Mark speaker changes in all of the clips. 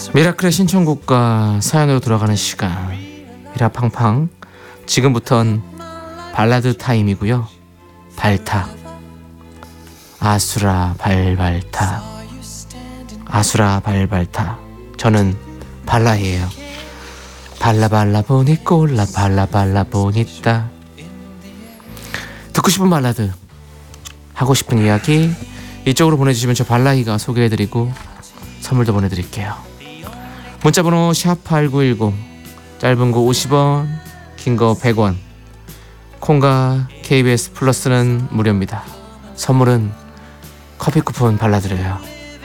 Speaker 1: 미라클의 신청곡과 사연으로 돌아가는 시간, 미라팡팡. 지금부턴 발라드 타임이고요. 발타, 아수라 발발타, 아수라 발발타. 저는 발라이에요. 발라발라 보니 꼴라 발라발라 보니따. 듣고 싶은 발라드, 하고 싶은 이야기 이쪽으로 보내주시면 저 발라이가 소개해드리고 선물도 보내드릴게요. 문자번호 샵8910, 짧은 거 50원, 긴 거 100원, 콩과 KBS 플러스는 무료입니다. 선물은 커피 쿠폰 발라드려요.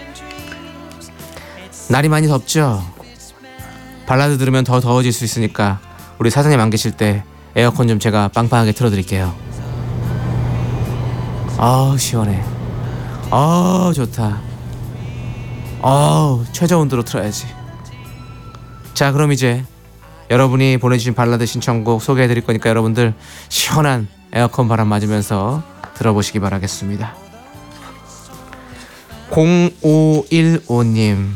Speaker 1: 날이 많이 덥죠? 발라드 들으면 더 더워질 수 있으니까 우리 사장님 안 계실 때 에어컨 좀 제가 빵빵하게 틀어드릴게요. 시원해. 좋다. 최저 온도로 틀어야지. 자, 그럼 이제 여러분이 보내주신 발라드 신청곡 소개해드릴 거니까 여러분들 시원한 에어컨 바람 맞으면서 들어보시기 바라겠습니다. 0515님,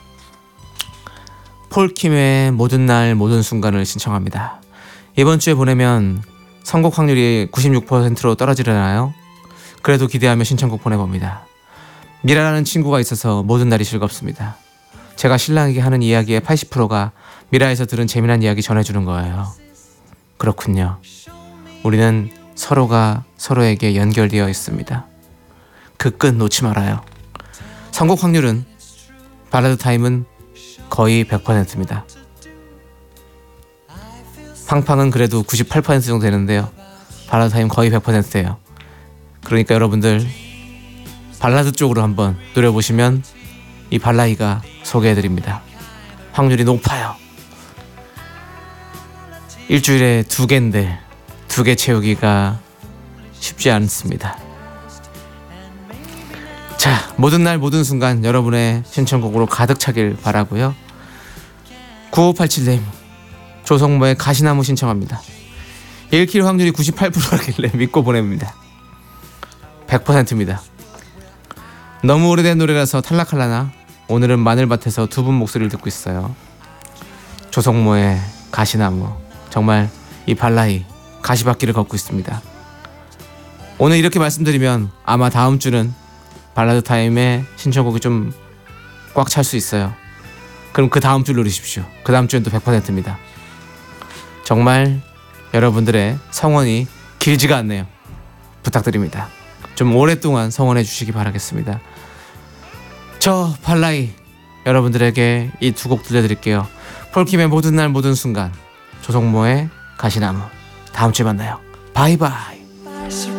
Speaker 1: 폴킴의 모든 날 모든 순간을 신청합니다. 이번 주에 보내면 선곡 확률이 96%로 떨어지려나요? 그래도 기대하며 신청곡 보내봅니다. 미라라는 친구가 있어서 모든 날이 즐겁습니다. 제가 신랑에게 하는 이야기의 80%가 미라에서 들은 재미난 이야기 전해주는 거예요. 그렇군요. 우리는 서로가 서로에게 연결되어 있습니다. 그 끝 놓지 말아요. 선곡 확률은, 발라드 타임은 거의 100%입니다. 팡팡은 그래도 98% 정도 되는데요. 발라드 타임 거의 100%예요. 그러니까 여러분들 발라드 쪽으로 한번 노려보시면 이 발라이가 소개해드립니다. 확률이 높아요. 일주일에 2개인데 2개 채우기가 쉽지 않습니다. 자, 모든 날 모든 순간 여러분의 신청곡으로 가득 차길 바라고요. 9587님, 조성모의 가시나무 신청합니다. 읽힐 확률이 98%라길래 믿고 보냅니다. 100%입니다. 너무 오래된 노래라서 탈락할라나 오늘은 마늘밭에서 두 분 목소리를 듣고 있어요. 조성모의 가시나무. 정말 이 발라이 가시밭길을 걷고 있습니다. 오늘 이렇게 말씀드리면 아마 다음 주는 발라드 타임에 신청곡이 좀 꽉 찰 수 있어요. 그럼 그 다음 주 노리십시오. 그 다음 주엔 또 100%입니다. 정말 여러분들의 성원이 길지가 않네요. 부탁드립니다. 좀 오랫동안 성원해 주시기 바라겠습니다. 저 발라이 여러분들에게 이 두 곡 들려드릴게요. 폴킴의 모든 날 모든 순간, 조성모의 가시나무. 다음 주에 만나요. 바이바이.